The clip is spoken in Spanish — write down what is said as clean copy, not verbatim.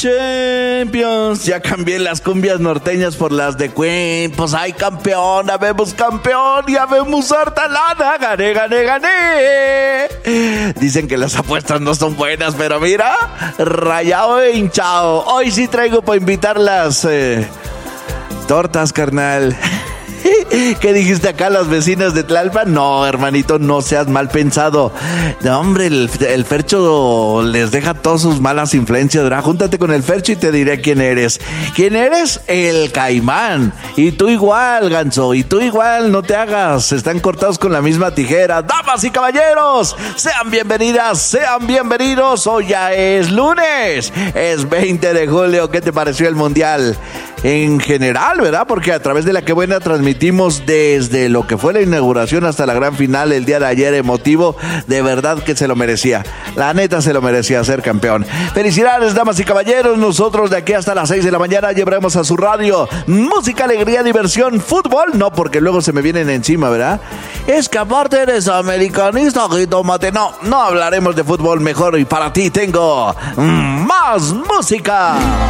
Champions, ya cambié las cumbias norteñas por las de cuentos. Ay, campeón, ya vemos harta lana. Gané. Dicen que las apuestas no son buenas, pero mira, rayado e hinchado. Hoy sí traigo para invitar las tortas, carnal. ¿Qué dijiste acá, las vecinas de Tlalpan? No, hermanito, no seas mal pensado. No, hombre, el Fercho les deja todas sus malas influencias, ¿verdad? Júntate con el Fercho y te diré quién eres. ¿Quién eres? El Caimán. Y tú igual, Ganso. Y tú igual, no te hagas. Están cortados con la misma tijera. Damas y caballeros, sean bienvenidas, sean bienvenidos. Hoy ya es lunes. Es 20 de julio. ¿Qué te pareció el Mundial? En general, ¿verdad? Porque a través de La Que Buena transmitimos desde lo que fue la inauguración hasta la gran final el día de ayer, emotivo. De verdad que se lo merecía. La neta se lo merecía ser campeón. Felicidades, damas y caballeros. Nosotros de aquí hasta las 6 de la mañana llevaremos a su radio música, alegría, diversión, fútbol. No, porque luego se me vienen encima, ¿verdad? Es que aparte eres americanista, jitomate. No hablaremos de fútbol mejor. Y para ti tengo más música.